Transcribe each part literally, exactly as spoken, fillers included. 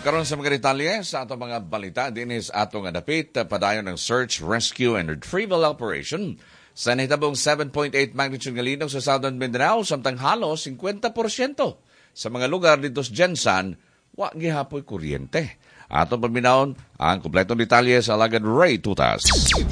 karon sa mga detalye sa ato mga balita dinis atong adapit padayon ng search, rescue and retrieval operation sa nahitabong seven point eight magnitude nga linog sa Southern Mindanao samtang halos fifty percent sa mga lugar dito sa Gensan wa gihapoy kuryente. Atong paminawon ang kompletong detalye sa Alagad Ray Tutas.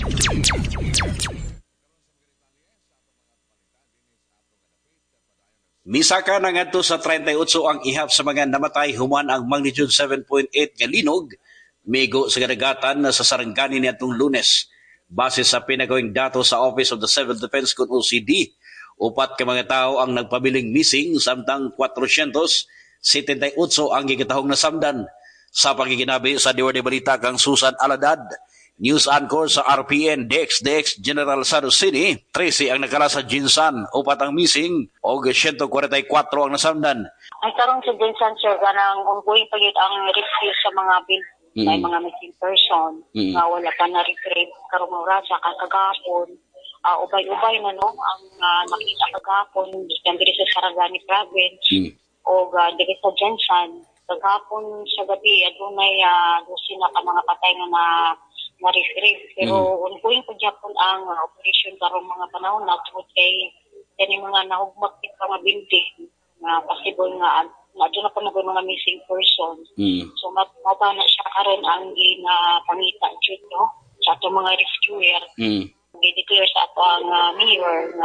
Misaka na ngadto sa thirty-eight ang ihap sa mga namatay human ang magnitude seven point eight nga linog migo sa kadagatan sa Sarangani niadtong Lunes. Base sa pinagawing dato sa Office of the Civil Defense kun O C D, upat ka mga tao ang nagpabiling missing samtang four seventy-eight ang gigitahong nasamdan. Sa pagkikinabi sa Diwar de Balita kang Susan Aladad, News Anchor sa R P N D X D X General Santos City, thirteen ang nakala sa Jinsan, upat ang missing, o one forty-four ang nasamdan. Ang tarong sa Jinsan, sir, ganang ongoing pa yun ang rescue sa mga building, mm-hmm. may mga missing person, mm-hmm. na wala pa na-retrieve, karong oras, sa kagapon, uh, ubay-ubay na no, ang uh, nakita kagapon, dito sa Sarangani Province, mm-hmm. o uh, dito sa Jinsan, kagapon sa gabi, adunay uh, dosin na ka mga patay na na na-retrieve. Pero mm. ongoing po Japon ang uh, operation karong mga panahon na tungkol kay kani mga nahugmak ng mga building na possible nga na doon na po na mga missing persons. Mm. So maba na siya karon ang ginapangita dito no? Sa ato mga rescuer. Mm. I-declare sa ato ang uh, mayor na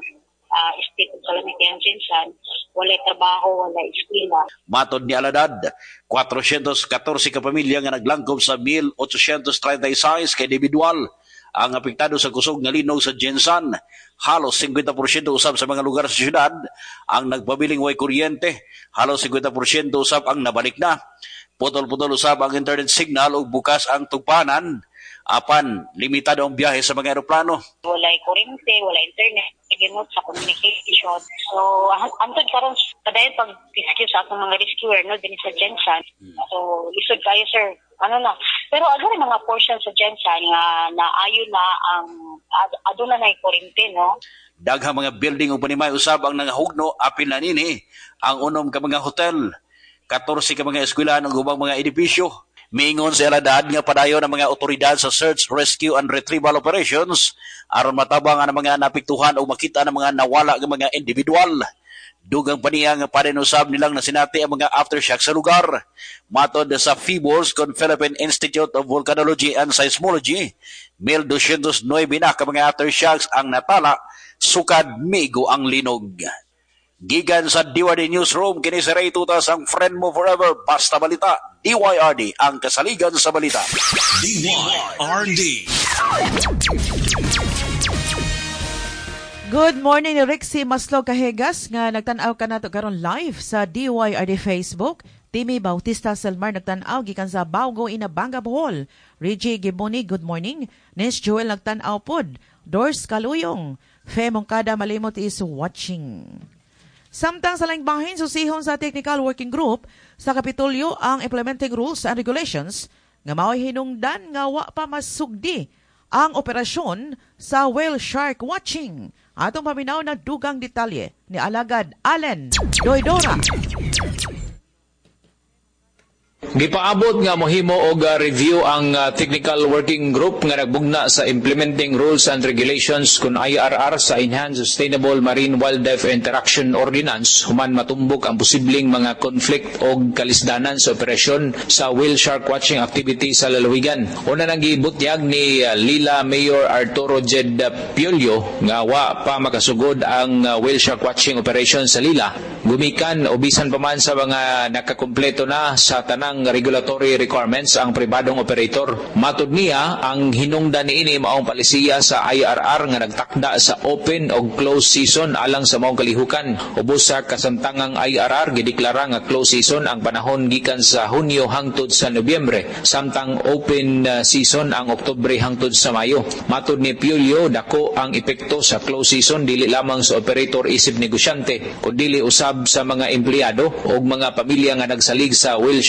uh, state of calamity ang Jinsan, wala trabaho, wala eskwela. Matod ni Aladad, four fourteen ka pamilya nga naglangkob sa eighteen thirty-six ka individual ang apektado sa kusog nga linog sa Jinsan. Halos fifty percent usab sa mga lugar sa syudad ang nagpabiling way kuryente. Halos fifty percent usab ang nabalik na. Putol-putol usab ang internet signal ug bukas ang tugpanan. Apan, limitado ang biyahe sa mga aeroplano. Walay kuryente, wala internet, ginot sa communication. So, antod karon padayon pag-rescue sa atong mga rescuer, no, din sa Jinsan. So, lisod kayo, sir. Ano na. Pero ano rin mga portion sa Jinsan nga naayon na ang aduna na kuryente, no? Daghang mga building o panimay usab ang nangahugno, apil na nini ang unom ka mga hotel, fourteen ka mga eskwelahan ug ubang mga edifisyo. Miingon sa Aladad nga padayon ang mga otoridad sa Search, Rescue and Retrieval Operations aron matabang ang mga napiktuhan o makita ng mga nawala ng mga individual. Dugang paniya nga parinusab nilang nasinati ang mga aftershock sa lugar. Matod sa P H I V O S kon Philippine Institute of Volcanology and Seismology, one thousand two hundred nine na ka mga aftershocks ang natala, sukad migo ang linog. Gigan sa D Y R D Newsroom, kini si Ray Tutas, ang friend mo forever, basta balita. D Y R D, ang kasaligan sa balita. D Y R D. Good morning, Rixie Maslo Kahegas, nga nagtanaw ka nato karon live sa D Y R D Facebook. Timmy Bautista Selmar nagtanaw gikan sa Baugo Inabanga Bohol. Reggie Giboni, good morning. Nis Joel nagtanaw pod. Dors Kaluyong. Fe Mongkada Malimot is watching. Samtang sa laing bahin, susihon sa Technical Working Group sa Kapitolyo ang implementing rules and regulations nga mao'y hinungdan nga wa pa masugdi ang operasyon sa whale shark watching. Atong paminaw na dugang detalye ni Alagad Allen Doydora. Gipaabot nga mohimo og uh, review ang uh, Technical Working Group nga nagbugna sa Implementing Rules and Regulations kun I R R sa Enhanced Sustainable Marine Wildlife Interaction Ordinance human matumbok ang posibleng mga conflict og kalisdanan sa operasyon sa whale shark watching activity sa lalawigan. Una nang gibutyag ni uh, Lila Mayor Arturo Jed Piolio nga wa pa makasugod ang uh, whale shark watching operation sa Lila. Gumikan o bisan pa man sa mga nakakumpleto na sa tanang regulatory requirements ang pribadong operator. Matud niya, ang hinungdan niini maong palisiya sa I R R nga nagtakda sa open o closed season alang sa maong kalihukan. Ubos sa kasamtangang I R R, gideklara nga closed season ang panahon gikan sa Hunyo hangtod sa Nobyembre, samtang open season ang Oktubre hangtod sa Mayo. Matud ni Piolio, dako ang epekto sa closed season dili lamang sa operator isip negosyante, kundi usab sa mga empleyado o mga pamilya nga nagsalig sa whale shark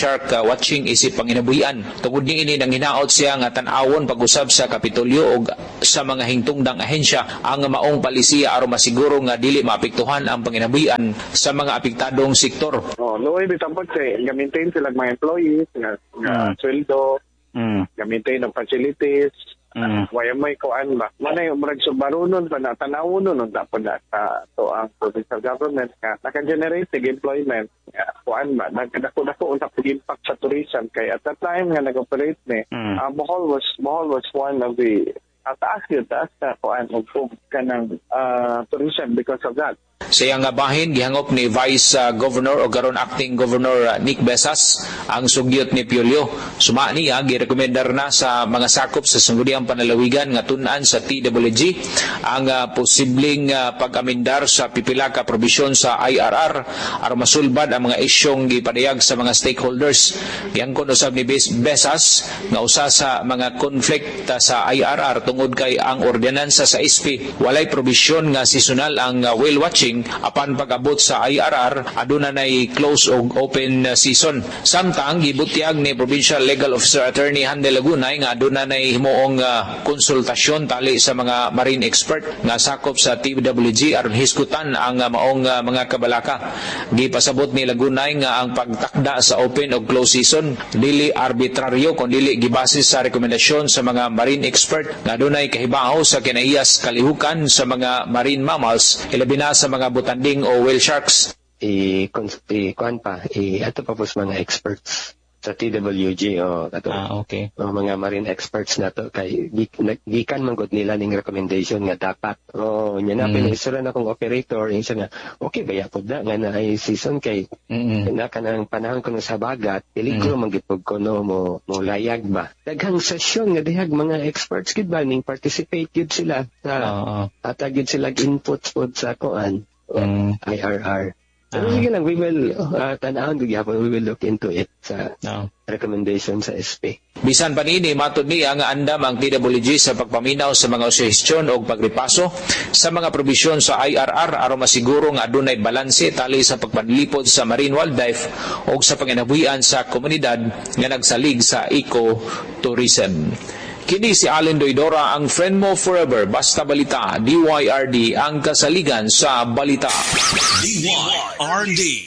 watching isip panginabuhian. Tungod niini nang hinaot siya nga tan-awon pag-usab sa Kapitolyo og sa mga hingtungdang ahensya ang maong palisiya aron masiguro nga dili maapektuhan ang panginabuhian sa mga apektadong sektor. Oh, luoy bitambot kay gamitin sila mga employees nga, nga mm. sweldo, mm. gamitin ng facilities. Mm. Waya may kuan ba? Manay umrag subarunon pa na tanawon nun dapat na sa to ang provincial government nga naka-generate ng employment. Kuan ba? Nagkadako-dako unta pag-impact sa tourism kay at that time nga nag-operate ni mm. uh, Bohol was Bohol was one of the at taas yun, taas na kuan og kanang uh, tourism because of that. Sa iyang bahin, gihangop ni Vice uh, Governor o garon Acting Governor uh, Nick Besas ang sugyot ni Piolio. Suma niya, girekomendar na sa mga sakop sa Sangguniang Panalawigan nga tunan sa T W G ang uh, posibleng uh, pag-amendar sa pipila ka probisyon sa I R R aron masulbad ang mga isyong gipadayag sa mga stakeholders. Yang kon usab ni Besas nga usa sa mga conflict uh, sa I R R tungod kay ang ordinansa sa S P walay probisyon nga seasonal ang uh, whale watching apan pag-abot sa I R R aduna nay close og open season. Samtang gibutyag ni Provincial Legal Officer Attorney Handel Lagunay nga aduna nay himuong uh, konsultasyon tali sa mga marine expert nga sakop sa T W G aron hisgutan ang uh, maong uh, mga kabalaka. Gipasabot ni Lagunay nga ang pagtakda sa open og close season dili arbitraryo kundi dili gibase sa rekomendasyon sa mga marine expert nga adunay kahibaw sa kinaiyas kalihukan sa mga marine mammals ilabi na sa mga butanding o whale sharks. I-kuan pa, i-ato pa po sa mga experts sa T W G o ato. Ah, okay. O mga marine experts na to kay gikan man gud nila ning recommendation nga dapat. O nya na mm. pinisura na kong operator insa nga okay ba yapod na nga na ay season kay mm-hmm. na kanang panahon kuno sa bagat peligro mm. magipog kuno mo mo layag ba. Daghang sesyon nga dihag mga experts gid ba ning participate gid sila sa uh, atag gid sila inputs pod sa kuan mm. I R R. So, sige lang, we will, uh, tanahon ko gyapon, we will look into it sa no. recommendation sa S P. Bisan pa nini, matod niya nga andam ang T W G sa pagpaminaw sa mga suhestyon o pagripaso sa mga probisyon sa I R R aron masiguro nga adunay balanse tali sa pagpanlipod sa marine wildlife o sa panginabuhian sa komunidad nga nagsalig sa eco-tourism. Kini si Allen Doidora, ang friend mo forever, basta balita, D Y R D, ang kasaligan sa balita. D Y R D.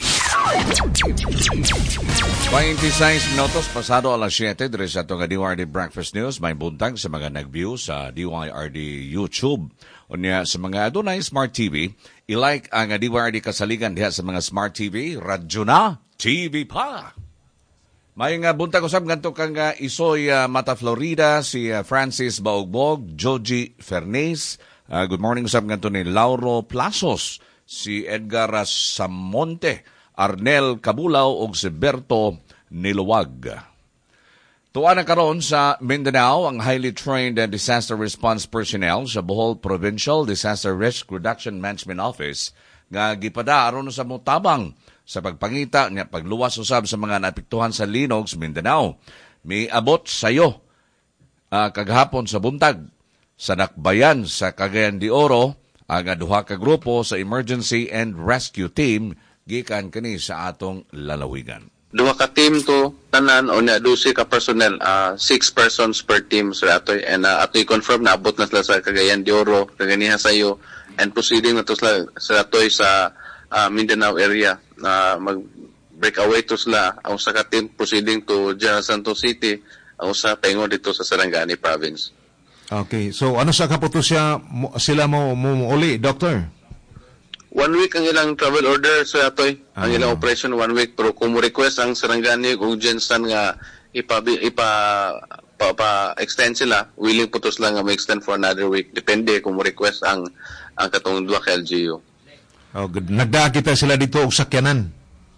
twenty-six minutos pasado alas siyete dire sa itong D Y R D Breakfast News. May buntag sa mga nag-view sa D Y R D YouTube. Unya sa mga adunay Smart T V, i-like ang D Y R D kasaligan diha sa mga Smart T V, radyo na, T V pa. May nga buntag usab ngadto kang uh, Isoy uh, Mata Florida, si uh, Francis Baogbog, Joji Fernes. Uh, good morning usab ngadto ni Lauro Plasos, si Edgar Samonte, Arnel Cabulao ug si Berto Niluwag. Tuwa na karon sa Mindanao ang highly trained and disaster response personnel sa Bohol Provincial Disaster Risk Reduction Management Office nga gipada aron sa motabang sa pagpangita niya pagluwas usab sa mga naapektuhan sa linog sa Mindanao. May abot sayo uh, kaghapon sa buntag sa Nakbayan sa Cagayan de Oro ang duha ka grupo sa Emergency and Rescue Team gikan kani sa atong lalawigan. Duha ka team to tanan o na dusi ka personnel, uh, six persons per team sa atoy and uh, atoy confirm na abot na sila sa Cagayan de Oro, kaganiha sayo and proceeding na to sila sa atoy sa uh, Mindanao area. Uh, mag-breakaway to sila ang usa ka team proceeding to General Santos City, ang usa paingon dito sa Sarangani Province. Okay, so ano sa kaputo siya sila mo uli, Doctor? One week ang ilang travel order sa atoy, uh-huh. ang ilang operation one week, pero kung mo request ang Sarangani o Jensen nga ipa, ipa pa, pa extend sila, willing po to sila nga ma-extend for another week, depende kung mo request ang ang katong duha ka L G U. Oh, good. Nagdakita sila dito og sakyanan.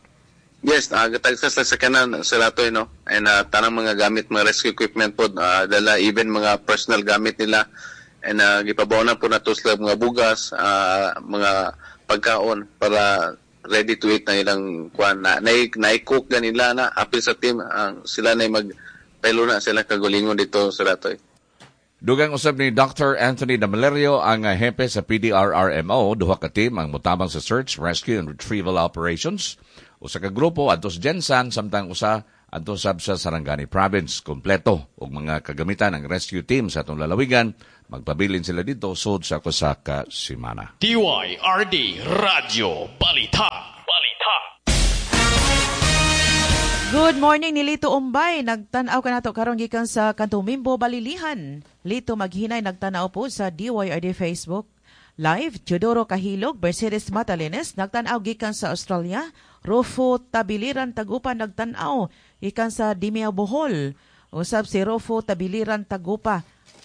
Yes, nagatag uh, sa sakyanan sila to, no. And uh, tanang mga gamit, mga rescue equipment po, uh, dala even mga personal gamit nila. And uh, gipabawanan po na to sila mga bugas, uh, mga pagkaon para ready to eat na ilang kuan na na-cook na nila na apil sa team, uh, sila na mag pelo na sila kagulingon dito sa Latoy. Dugang usab ni Doctor Anthony Damalerio ang uh, hepe sa P D R R M O, duha ka team ang mutabang sa search, rescue and retrieval operations. Usa ka grupo adtos Jensen samtang usa adto sab sa Sarangani Province. Kompleto og mga kagamitan ng rescue team sa atong lalawigan. Magpabilin sila dito sud sa usa ka semana. D Y R D Radio Balita. Balita. Good morning ni Lito Umbay. Nagtanaw ka nato karon gikan sa Kanto Mimbo, Balilihan. Lito Maghinay nagtanaw po sa D Y R D Facebook Live. Teodoro Kahilog, Mercedes Matalines nagtanaw gikan sa Australia. Rofo Tabiliran Tagupa nagtanaw gikan sa Dimia Bohol. Usab si Rofo Tabiliran Tagupa.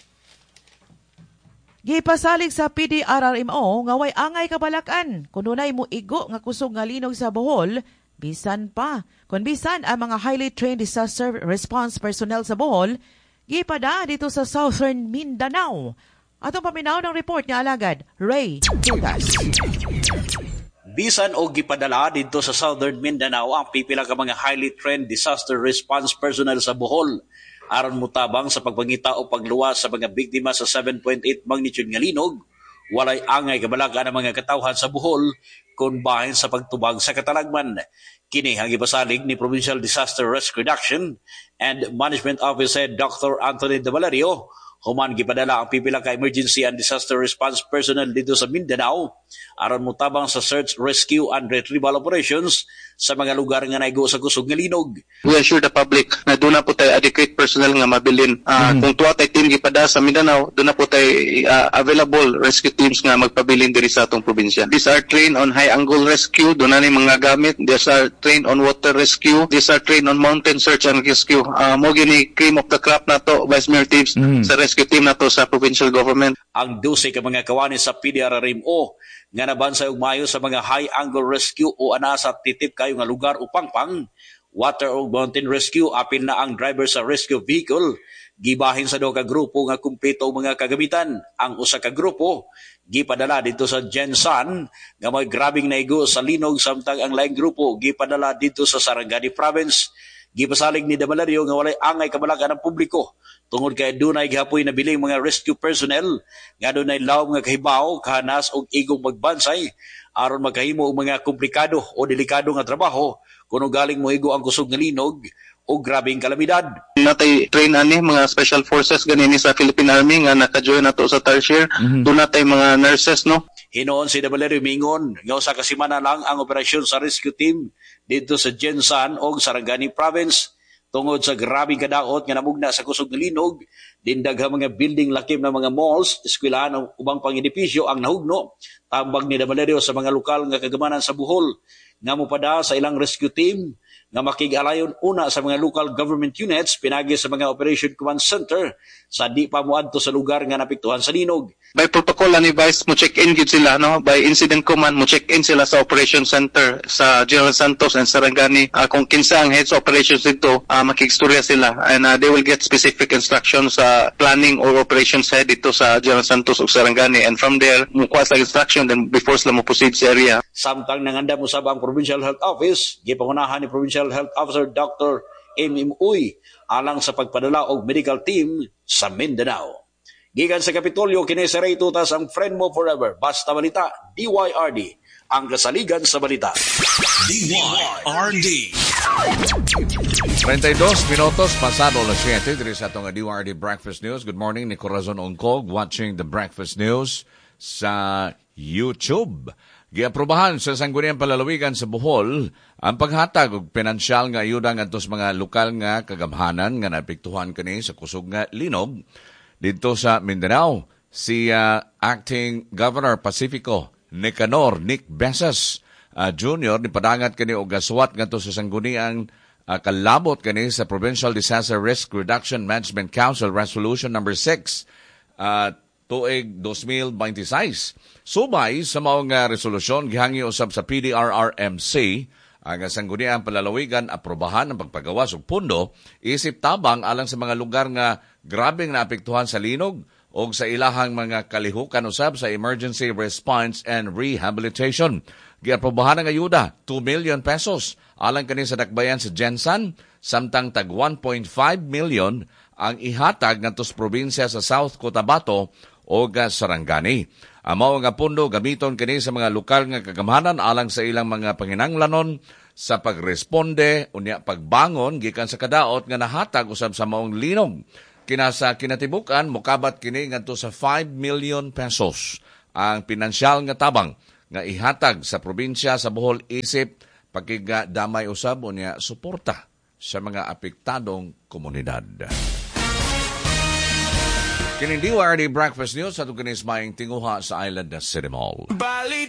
Gipasalig sa P D R R M O nga way angay kabalakan kun dunay mo igo nga kusog nga linog sa Bohol. Bisan pa, kung bisan ang mga highly trained disaster response personnel sa Bohol, gipada dito sa Southern Mindanao. Atong paminaw ng report niya alagad, Ray Tugas. Bisan o gipadala dito sa Southern Mindanao ang pipila ka mga highly trained disaster response personnel sa Bohol aron mutabang sa pagpangita o pagluwas sa mga biktima sa seven point eight magnitude nga linog. Walay angay kabalakan ang mga katawhan sa Bohol kung bahin sa pagtubag sa katalagman. Kini ang ipasalig ni Provincial Disaster Risk Reduction and Management Officer Doctor Anthony De Valerio. Human gipadala ang pipila ka emergency and disaster response personnel dito sa Mindanao aron mutabang sa search, rescue and retrieval operations sa mga lugar nga naigo sa kusog nga linog. We assure the public na doon na po tayo adequate personnel nga mabilin. Uh, mm-hmm. Kung tuwa tayo team gipada sa Mindanao, doon na po tayo uh, available rescue teams nga magpabilin diri sa atong probinsya. These are trained on high angle rescue, doon na ni mga gamit. These are trained on water rescue. These are trained on mountain search and rescue. Uh, mo gini cream of the crop na to, Vice Mayor Tibbs, mm-hmm. sa rescue team na to sa provincial government. Ang dose ka mga kawani sa P D R R M O nga nabansay og maayo sa mga high angle rescue o ana sa titip kayo nga lugar o pangpang, water o mountain rescue, apil na ang driver sa rescue vehicle. Gibahin sa duha ka grupo nga kumpleto mga kagamitan. Ang usa ka grupo gipadala dito sa Gensan nga may grabing naigo sa linog, samtang ang laing grupo gipadala dito sa Sarangani Province. Gipasalig ni De Valerio nga walay angay kabalakan ng publiko tungod kay dunay gihapoy na biling mga rescue personnel nga dunay lawom nga kahibaw, kahanas og igong magbansay aron magkahimo og mga komplikado o delikado nga trabaho kuno galing moigo ang kusog nga linog o grabing kalamidad. Natay train ani mga special forces ganini sa Philippine Army nga naka-join nato sa Tarsier. Mm-hmm. Doon natay mga nurses, no? Hinoon si De Valerio mingon nga usa ka semana lang ang operasyon sa rescue team dito sa Gensan o Sarangani Province tungod sa grabing kadaot nga namugna sa kusog nga linog. Dindaghang mga building lakim na mga malls, eskwelahan o ubang pang-edipisyo ang nahugno. Tambag ni De Valerio sa mga lokal nga kagamanan sa Bohol nga mopada sa ilang rescue team nga makig-alayon una sa mga local government units pinagi sa mga Operation Command Center sa di pa moadto sa lugar nga napiktuhan sa linog. By protocol ni Vice, mo check-in gid sila, no? By incident command, mo check-in sila sa Operation Center sa General Santos and Sarangani. Uh, kung kinsa ang heads operations dito, uh, makikistorya sila and uh, they will get specific instructions sa uh, planning or operations head dito sa General Santos o Sarangani, and from there, mukuha sa instruction then before sila mo proceed sa area. Samtang nanganda mo sa ang Provincial Health Office, gipangunahan ni Provincial Health Officer Doctor M M Uy alang sa pagpadala og medical team sa Mindanao. Gikan sa Kapitolyo, kini si Ray Tutas, ang friend mo forever. Basta Balita, D Y R D, ang kasaligan sa balita. D Y R D. thirty-dos minutos pasado las siete diri sa atong D Y R D Breakfast News. Good morning, ni Corazon Ongkog watching the Breakfast News sa YouTube. Giaprobahan sa Sangguniang Palalawigan sa Bohol ang paghatag og pinansyal nga ayuda ngadto sa mga lokal nga kagamhanan nga napektuhan kani sa kusog nga linog dito sa Mindanao. Si uh, Acting Governor Pacifico Nicanor Nick Besas uh, Junior nipadangat kani og gaswat ngadto sa Sangguniang uh, kalabot kani sa Provincial Disaster Risk Reduction Management Council Resolution number six uh, tuig twenty twenty-six. Subay sa maong nga resolusyon gihangi usab sa P D R R M C ang Sangguniang Palalawigan aprobahan ang pagpagawas og pundo isip tabang alang sa mga lugar nga grabeng naapektuhan sa linog o sa ilahang mga kalihukan usab sa emergency response and rehabilitation. Giaprobahan ang ayuda two million pesos alang kani sa dakbayan sa Gensan, samtang tag one point five million ang ihatag ngadto sa probinsya sa South Cotabato o Sarangani. Ang mao nga pundo gamiton kini sa mga lokal nga kagamhanan alang sa ilang mga panginanglanon sa pagresponde unya pagbangon gikan sa kadaot nga nahatag usab sa maong linog. Kinasa kinatibukan mokabat kini ngadto sa five million pesos ang pinansyal nga tabang nga ihatag sa probinsya sa Bohol isip pagkiga damay usab unya suporta sa mga apektadong komunidad. Kini D Y R D Breakfast News sa tuganis maing tinguha sa Island City Mall.